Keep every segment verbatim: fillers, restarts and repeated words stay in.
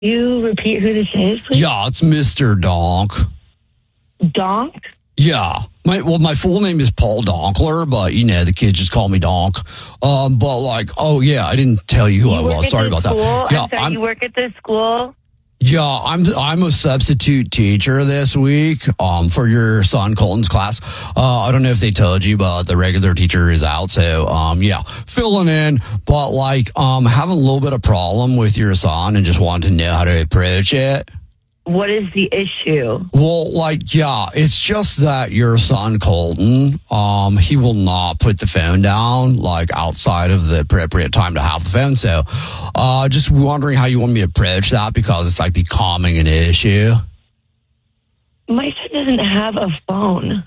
You repeat who this is, please? Yeah, it's Mister Donk. Donk? Yeah. My well, my full name is Paul Donkler, but you know the kids just call me Donk. Um, but like, oh yeah, I didn't tell you who You I work was. at Sorry this about school? that. Yeah, I'm sorry, I'm, you work at this school? yeah, I'm I'm a substitute teacher this week. Um, for your son Colton's class. Uh, I don't know if they told you, but the regular teacher is out. So um, yeah, filling in. But like, um, having a little bit of problem with your son, and just wanted to know how to approach it. What is the issue? Well, like, yeah, it's just that your son, Colton, um, he will not put the phone down, like, outside of the appropriate time to have the phone. So, uh, just wondering how you want me to approach that, because it's, like, becoming an issue. My son doesn't have a phone.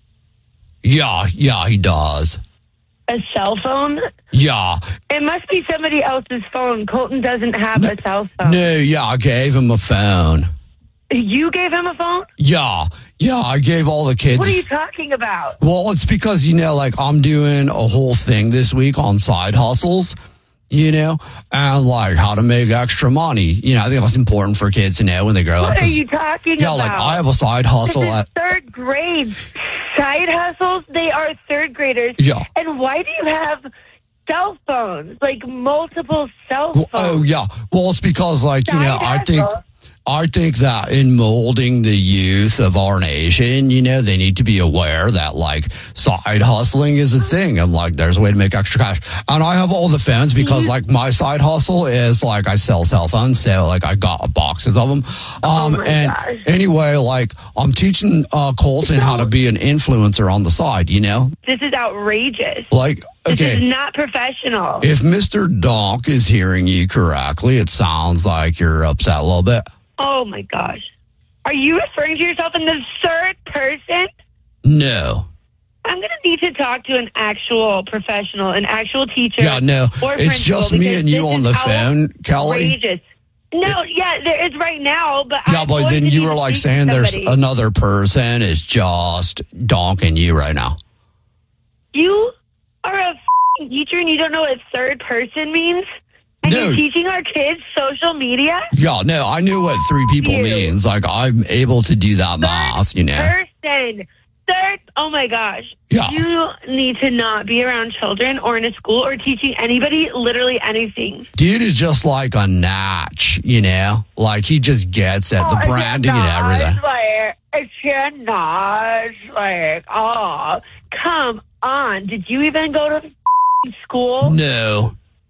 Yeah, yeah, he does. A cell phone? Yeah. It must be somebody else's phone. Colton doesn't have no, a cell phone. No, yeah, I gave him a phone. You gave him a phone? Yeah, yeah, I gave all the kids. What are you talking about? Well, it's because, you know, like, I'm doing a whole thing this week on side hustles, you know, and like how to make extra money. You know, I think that's important for kids to know when they grow what up. What are you talking yeah, about? Yeah, like, I have a side hustle. This is at third grade. Side hustles? They are third graders. Yeah. And why do you have cell phones? Like, multiple cell phones? Well, oh, yeah. Well, it's because, like, side you know, I think... hustle? I think that in molding the youth of our nation, you know, they need to be aware that, like, side hustling is a thing, and, like, there's a way to make extra cash. And I have all the phones because, like, my side hustle is, like, I sell cell phones, so, like, I got boxes of them. Um, oh my and gosh. anyway, like, I'm teaching uh, Colton how to be an influencer on the side, you know? This is outrageous. Like, okay. This is not professional. If Mister Donk is hearing you correctly, it sounds like you're upset a little bit. Oh, my gosh. Are you referring to yourself in the third person? No. I'm going to need to talk to an actual professional, an actual teacher. Yeah, no. Or It's just me and you on the phone, Kelly. Outrageous. No, it, yeah, there is right now, but yeah, I'm but then you were like saying there's somebody. another person is just donking you right now. You are a f***ing teacher and you don't know what third person means? And no. you're teaching our kids social media? Yeah, no, I knew what three people you. means. Like, I'm able to do that third math, you know. Person. Third, oh my gosh. Yeah. You need to not be around children or in a school or teaching anybody literally anything. Dude is just like a natch, you know? Like, he just gets at the Oh, branding and everything. Like, it's not like, oh, come on. Did you even go to school? No.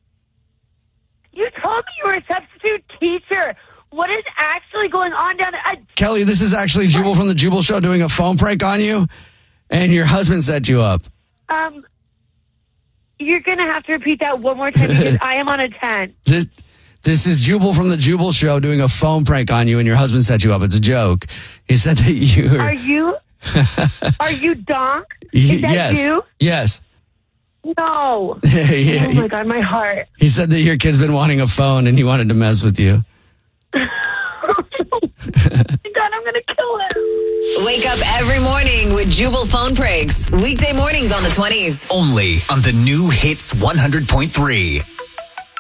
You told me you were a substitute teacher. What is actually going on down there? I, Kelly, this is actually Jubal from the Jubal Show doing a phone prank on you, and your husband set you up. um, you're going to have to repeat that one more time because I am on a ten. This, this is Jubal from the Jubal Show doing a phone prank on you, and your husband set you up. It's a joke. He said that you were... Are you? Are you Donk? Is that yes. you? Yes. No. yeah. Oh, my God, my heart. He said that your kid's been wanting a phone, and he wanted to mess with you. God, I'm going to kill him. Wake up every morning with Jubal phone pranks. Weekday mornings on the twenties. Only on the new Hits one hundred point three.